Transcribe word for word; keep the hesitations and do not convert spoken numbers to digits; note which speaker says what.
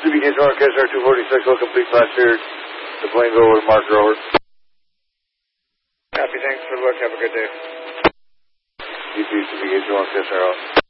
Speaker 1: C B K two one, K S R two forty-six, will complete flash here. The plane go over to marker over.
Speaker 2: Copy, thanks for the look. Have a good day.
Speaker 1: You too, C B K two one, K S R out.